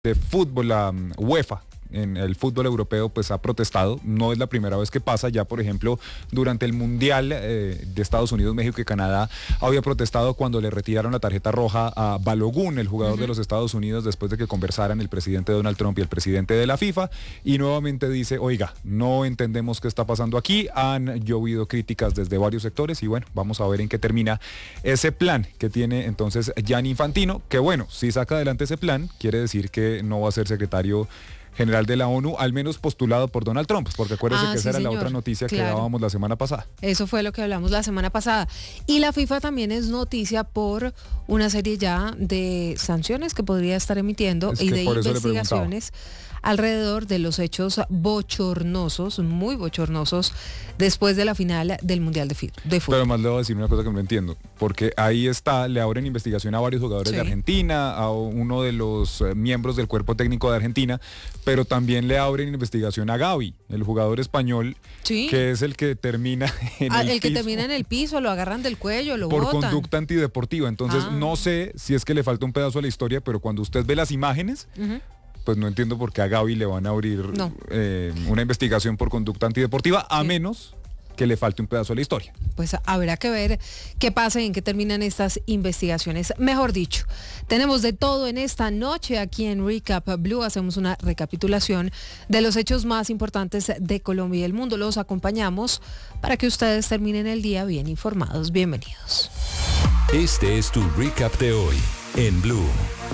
de fútbol, la UEFA, en el fútbol europeo, pues ha protestado. No es la primera vez que pasa. Ya, por ejemplo, durante el Mundial de Estados Unidos, México y Canadá, había protestado cuando le retiraron la tarjeta roja a Balogun, el jugador de los Estados Unidos, después de que conversaran el presidente Donald Trump y el presidente de la FIFA. Y nuevamente dice, oiga, no entendemos qué está pasando aquí. Han llovido críticas desde varios sectores y bueno, vamos a ver en qué termina ese plan que tiene entonces Gianni Infantino, que bueno, si saca adelante ese plan, quiere decir que no va a ser secretario general de la ONU, al menos postulado por Donald Trump, porque acuérdese que esa era la otra noticia que dábamos la semana pasada. Eso fue lo que hablamos la semana pasada. Y la FIFA también es noticia por una serie ya de sanciones que podría estar emitiendo y de investigaciones alrededor de los hechos bochornosos, muy bochornosos, después de la final del Mundial de Fútbol. Pero además le voy a decir una cosa que no entiendo, porque ahí está, le abren investigación a varios jugadores de Argentina, a uno de los miembros del cuerpo técnico de Argentina, pero también le abren investigación a Gavi, el jugador español, que es el que termina en el piso. Que termina en el piso, lo agarran del cuello, lo botan. Por conducta antideportiva. Entonces, no sé si es que le falta un pedazo a la historia, pero cuando usted ve las imágenes, pues no entiendo por qué a Gavi le van a abrir una investigación por conducta antideportiva, a menos que le falte un pedazo de la historia. Pues habrá que ver qué pasa y en qué terminan estas investigaciones. Mejor dicho, tenemos de todo en esta noche aquí en Recap Blue. Hacemos una recapitulación de los hechos más importantes de Colombia y el mundo. Los acompañamos para que ustedes terminen el día bien informados. Bienvenidos. Este es tu Recap de hoy en Blue.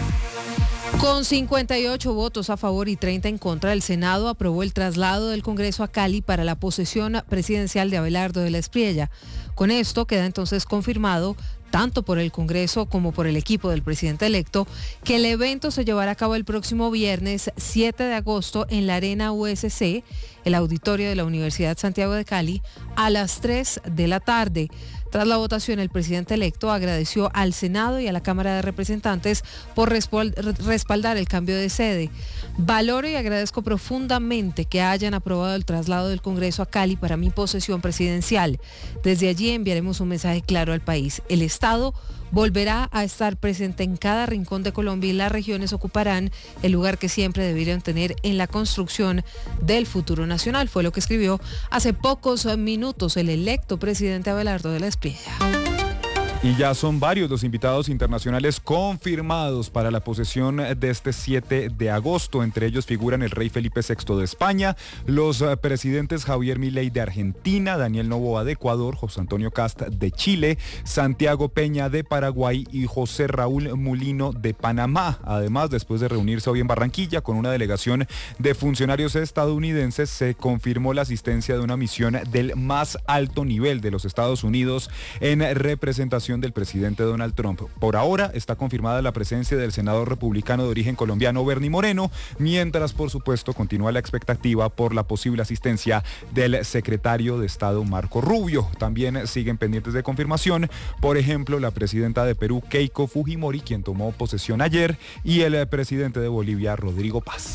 Con 58 votos a favor y 30 en contra, el Senado aprobó el traslado del Congreso a Cali para la posesión presidencial de Abelardo de la Espriella. Con esto queda entonces confirmado, tanto por el Congreso como por el equipo del presidente electo, que el evento se llevará a cabo el próximo viernes 7 de agosto en la Arena USC, el auditorio de la Universidad Santiago de Cali, a las 3 de la tarde. Tras la votación, el presidente electo agradeció al Senado y a la Cámara de Representantes por respaldar el cambio de sede. Valoro y agradezco profundamente que hayan aprobado el traslado del Congreso a Cali para mi posesión presidencial. Desde allí enviaremos un mensaje claro al país. El Estado volverá a estar presente en cada rincón de Colombia y las regiones ocuparán el lugar que siempre debieron tener en la construcción del futuro nacional. Fue lo que escribió hace pocos minutos el electo presidente Abelardo de la Espriella. Y ya son varios los invitados internacionales confirmados para la posesión de este 7 de agosto. Entre ellos figuran el rey Felipe VI de España, los presidentes Javier Milei de Argentina, Daniel Noboa de Ecuador, José Antonio Kast de Chile, Santiago Peña de Paraguay y José Raúl Mulino de Panamá. Además, después de reunirse hoy en Barranquilla con una delegación de funcionarios estadounidenses, se confirmó la asistencia de una misión del más alto nivel de los Estados Unidos en representación del presidente Donald Trump. Por ahora está confirmada la presencia del senador republicano de origen colombiano Bernie Moreno, mientras por supuesto continúa la expectativa por la posible asistencia del secretario de Estado Marco Rubio. También siguen pendientes de confirmación, por ejemplo, la presidenta de Perú Keiko Fujimori, quien tomó posesión ayer, y el presidente de Bolivia Rodrigo Paz.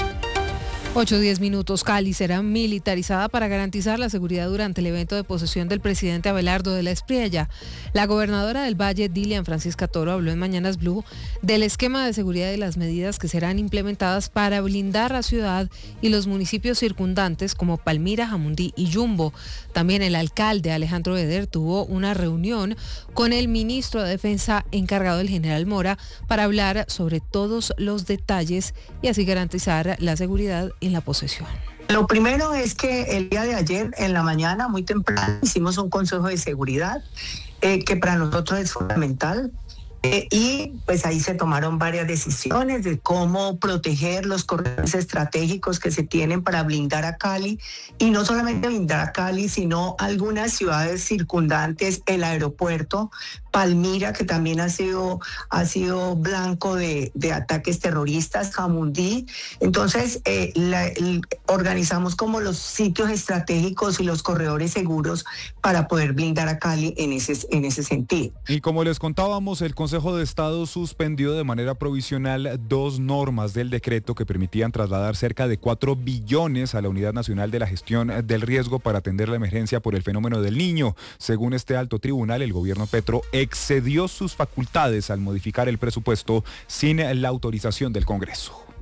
8:10 minutos. Cali será militarizada para garantizar la seguridad durante el evento de posesión del presidente Abelardo de la Espriella. La gobernadora del Valle, Dilian Francisca Toro, habló en Mañanas Blue del esquema de seguridad y las medidas que serán implementadas para blindar la ciudad y los municipios circundantes como Palmira, Jamundí y Yumbo. También el alcalde Alejandro Eder tuvo una reunión con el ministro de Defensa encargado, el general Mora, para hablar sobre todos los detalles y así garantizar la seguridad en la posesión. Lo primero es que el día de ayer en la mañana, muy temprano, hicimos un consejo de seguridad que para nosotros es fundamental. Y pues ahí se tomaron varias decisiones de cómo proteger los corredores estratégicos que se tienen para blindar a Cali, y no solamente blindar a Cali, sino algunas ciudades circundantes, el aeropuerto, Palmira, que también ha sido blanco de ataques terroristas, Jamundí. Entonces, organizamos como los sitios estratégicos y los corredores seguros para poder blindar a Cali en ese sentido. Y como les contábamos, el Consejo de Estado suspendió de manera provisional 2 normas del decreto que permitían trasladar cerca de 4 billones a la Unidad Nacional de la Gestión del Riesgo para atender la emergencia por el fenómeno del Niño. Según este alto tribunal, el gobierno Petro excedió sus facultades al modificar el presupuesto sin la autorización del Congreso.